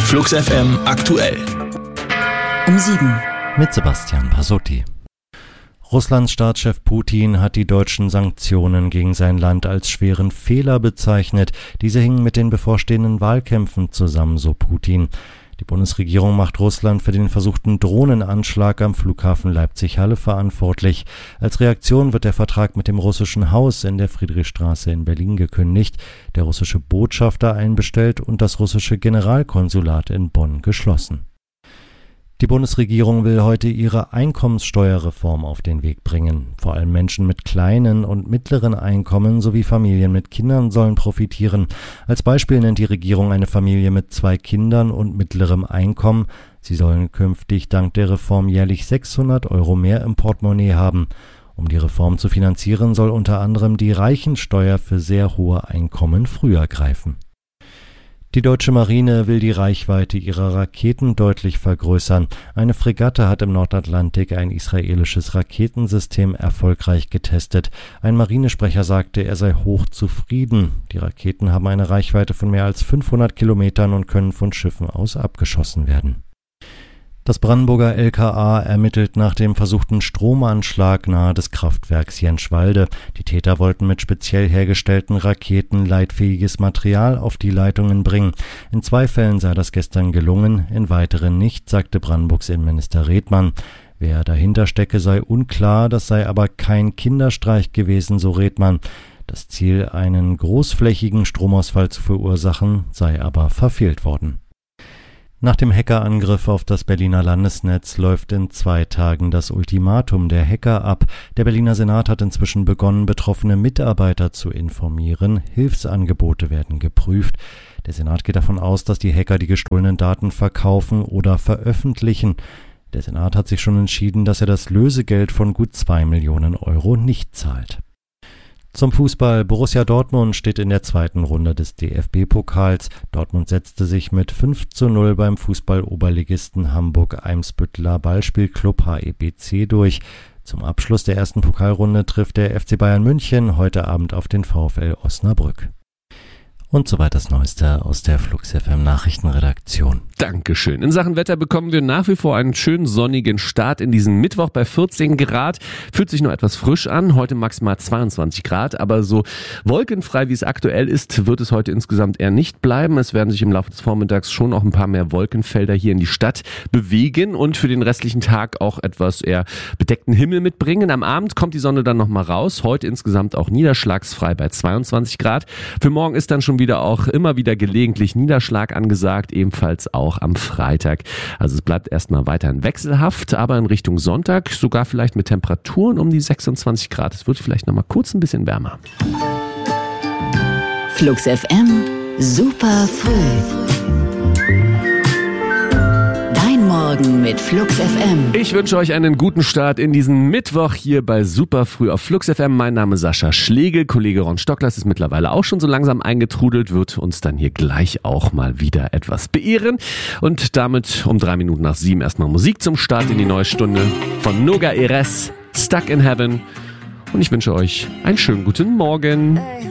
Flux FM aktuell. Um 7. Mit Sebastian Pasotti. Russlands Staatschef Putin hat die deutschen Sanktionen gegen sein Land als schweren Fehler bezeichnet. Diese hingen mit den bevorstehenden Wahlkämpfen zusammen, so Putin. Die Bundesregierung macht Russland für den versuchten Drohnenanschlag am Flughafen Leipzig-Halle verantwortlich. Als Reaktion wird der Vertrag mit dem russischen Haus in der Friedrichstraße in Berlin gekündigt, der russische Botschafter einbestellt und das russische Generalkonsulat in Bonn geschlossen. Die Bundesregierung will heute ihre Einkommenssteuerreform auf den Weg bringen. Vor allem Menschen mit kleinen und mittleren Einkommen sowie Familien mit Kindern sollen profitieren. Als Beispiel nennt die Regierung eine Familie mit 2 Kindern und mittlerem Einkommen. Sie sollen künftig dank der Reform jährlich 600 € mehr im Portemonnaie haben. Um die Reform zu finanzieren, soll unter anderem die Reichensteuer für sehr hohe Einkommen früher greifen. Die deutsche Marine will die Reichweite ihrer Raketen deutlich vergrößern. Eine Fregatte hat im Nordatlantik ein israelisches Raketensystem erfolgreich getestet. Ein Marinesprecher sagte, er sei hochzufrieden. Die Raketen haben eine Reichweite von mehr als 500 Kilometern und können von Schiffen aus abgeschossen werden. Das Brandenburger LKA ermittelt nach dem versuchten Stromanschlag nahe des Kraftwerks Jenschwalde. Die Täter wollten mit speziell hergestellten Raketen leitfähiges Material auf die Leitungen bringen. In 2 Fällen sei das gestern gelungen, in weiteren nicht, sagte Brandenburgs Innenminister Redmann. Wer dahinter stecke, sei unklar, das sei aber kein Kinderstreich gewesen, so Redmann. Das Ziel, einen großflächigen Stromausfall zu verursachen, sei aber verfehlt worden. Nach dem Hackerangriff auf das Berliner Landesnetz läuft in 2 Tagen das Ultimatum der Hacker ab. Der Berliner Senat hat inzwischen begonnen, betroffene Mitarbeiter zu informieren. Hilfsangebote werden geprüft. Der Senat geht davon aus, dass die Hacker die gestohlenen Daten verkaufen oder veröffentlichen. Der Senat hat sich schon entschieden, dass er das Lösegeld von gut 2 Millionen € nicht zahlt. Zum Fußball. Borussia Dortmund steht in der 2. Runde des DFB-Pokals. Dortmund setzte sich mit 5:0 beim Fußball-Oberligisten Hamburg-Eimsbütteler Ballspielclub HEBC durch. Zum Abschluss der ersten Pokalrunde trifft der FC Bayern München heute Abend auf den VfL Osnabrück. Und soweit das Neueste aus der Flux FM Nachrichtenredaktion. Dankeschön. In Sachen Wetter bekommen wir nach wie vor einen schönen sonnigen Start in diesen Mittwoch bei 14 Grad. Fühlt sich nur etwas frisch an, heute maximal 22 Grad, aber so wolkenfrei wie es aktuell ist, wird es heute insgesamt eher nicht bleiben. Es werden sich im Laufe des Vormittags schon auch ein paar mehr Wolkenfelder hier in die Stadt bewegen und für den restlichen Tag auch etwas eher bedeckten Himmel mitbringen. Am Abend kommt die Sonne dann nochmal raus, heute insgesamt auch niederschlagsfrei bei 22 Grad. Für morgen ist dann schon immer wieder gelegentlich Niederschlag angesagt, ebenfalls auch am Freitag. Also es bleibt erstmal weiterhin wechselhaft, aber in Richtung Sonntag sogar vielleicht mit Temperaturen um die 26 Grad. Es wird vielleicht nochmal kurz ein bisschen wärmer. Flux FM, super früh. Morgen mit Flux FM. Ich wünsche euch einen guten Start in diesen Mittwoch hier bei Superfrüh auf Flux FM. Mein Name ist Sascha Schlegel. Kollege Ron Stocklers ist mittlerweile auch schon so langsam eingetrudelt, wird uns dann hier gleich auch mal wieder etwas beehren. Und damit um 3 Minuten nach 7 erstmal Musik zum Start in die neue Stunde von Noga Erez, Stuck in Heaven. Und ich wünsche euch einen schönen guten Morgen.